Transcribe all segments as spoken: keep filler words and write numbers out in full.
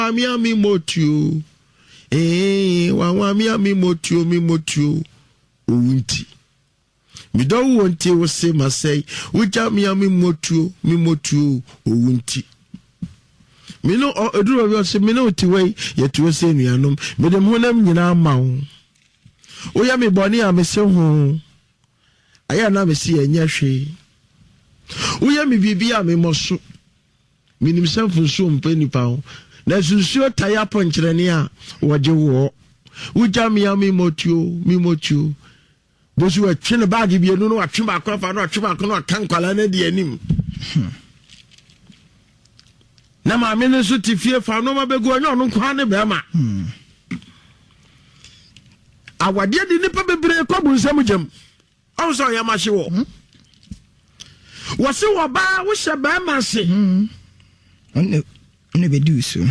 ami ami motu eh wa ami ami motu mi motu owunti mi do wonti wo se masai wuja mi ami motu mi motu owunti mi no eduro bi o se mi no ti wei yetu se nuanom me dem honam nyina mawo o ya me boni a me se ho aya na me se enya hwe o ya me bibia me moso minim sanfu so mpani pa ho na sunsuo taya ponkyerene a woje wo wuja mi ami motuo mi motuo bosu atwe ne bag bi enu no atwe ba akwa no atwe ba akwa no kan kwala na di anim na ma me no so tifie fa no ma begu onyo no kwa ne be ma awade di nipa bebre kwa bunsam jam on so ya ma hye wo wo se wo ba wo hye ba ma se on ne be do so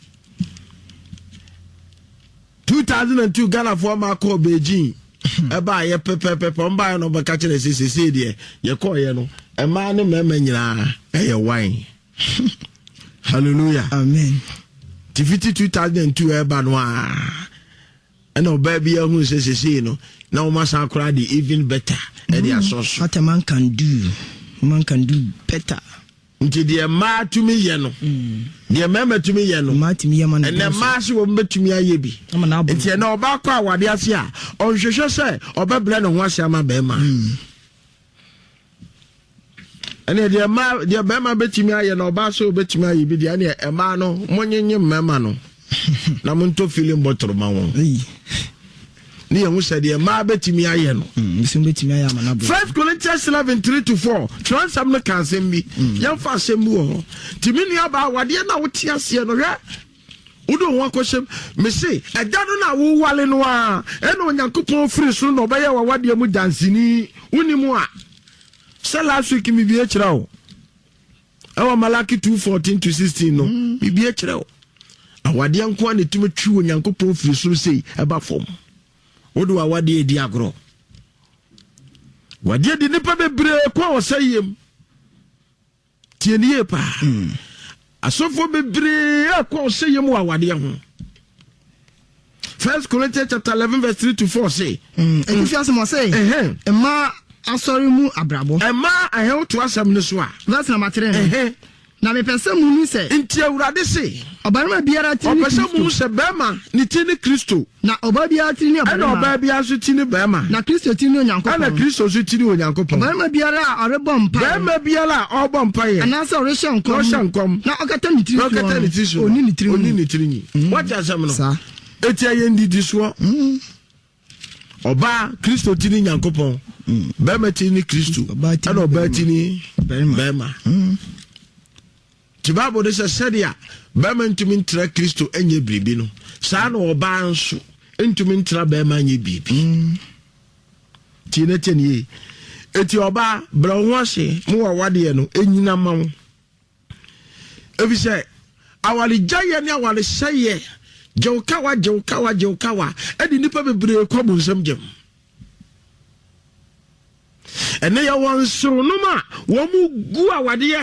two thousand two Ghana for ma call Beijing eba ye pepe pepe on ba no ba ka kire se se de ye call ye no e ma ne mema nyina e ye wine hallelujah amen tifiti two thousand two eba no a e no baby ya hu se se se no na o ma san kra di even better e dia so so what a man can do man can do better nti de ma tumi ye no de mema tumi ye no ma tumi ye man ene ma se wo betumi aye bi nti na oba kwa awade ase a onhwehwe se obebre ne ho ase ama be ma ene de ma de be ma betumi aye na oba so betumi aye bi de ene e ma no monyenye mema no na monto feeling bottle ma won ni hu se de ma betumi aye no bisim betumi aye ama na bo First Corinthians eleven three to four transam no kan sem bi yan fa sem bu ho timini aba awade na wote ase no hwe udo ho akosem me se eda no na wo wale no a e no Nyankopon free so no obaye wa wade mu dansini unimu a se last week mi bi e kira o e wa Malaki two fourteen to sixteen no mi bi e kira o awade anko na tumi twi wo Nyankopon free so sei e ba fom odo awade edi agro wade di nipa bebre kwa osayem tienie pa asofo bebre kwa osayem wa wade ho First Corinthians chapter eleven verse three to four say mm if you ask me say eh ma asori mu abrabo e ma ahe to asam ne so a verse number three eh na me pese mu ni se nti awurade se obarima biara ti ni Kristo oba se bema ni ti ni Kristo na oba biara ti ni obarima na oba biara so ti ni bema na Kristo ti ni Onyankopon na Kristo so ti ni Onyankopon obarima biara orebo mpa bema biara obo mpa ye ana se oresha nkom oresha nkom na okata ni tiri okata ni tiri oni ni tiri oni ni tiri ni what asam no sa eti aye ndidi so oba Kristo ti ni Nyankopon bema ti ni Kristo na oba ti ni bema Bible de said bema ntumi ntra Kristo enye bribi no saa na oba nso ntumi ntra bema nye bibi ti na tenie eti oba bra ho ase mo wa wade no enyina mawo ebise awali jaye ne awali seye jewkawa jewkawa jewkawa edi nipa bebre kwabu nsam gem ene ya won so no ma wo mu gu awade ye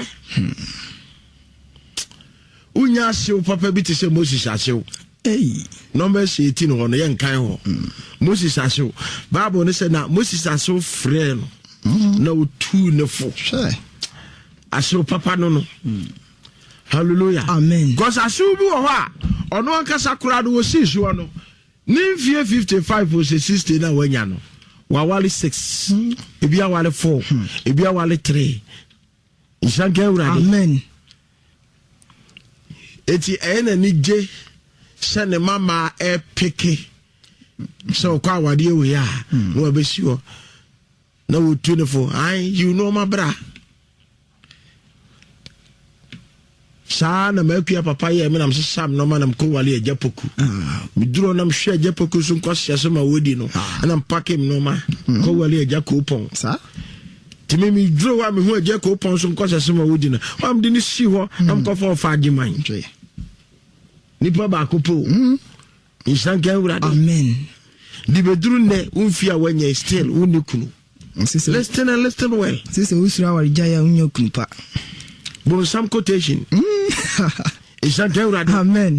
unya sew papa bi te se Moses asew eh number eighteen ho no ye nkan ho Moses asew Bible ne se na Moses asew frɛ no na otu ne fo sure asew papa no no hallelujah amen because asew bi wo ho a ono ankasa kora do wo sisu no nimfie fifty-five or sixty na wanya no wa wale six ebi awale four ebi awale three ishanke urade amen eti ena ni je se ne mama e peke so kwa wade we ya no abesi ho na wo twenty-four ai you know my bra sa na makua papa ye me nam se sam no ma nam ko wale ajapoku mi duro nam hwe ajapoku so nko hye so ma wodi no na mpake mi no ma ko wale ajakopon sa timi mi duro wa mi hu ajakopon so nko hye so ma wodi no wa am de ni si ho nam ko fa fa agiman nipa ba ko po insanke urade amen di beduru ne unfia wanya still unikunu listen and listen well sisi usura wa jaya unyo kunpa bon some quotation insanke urade amen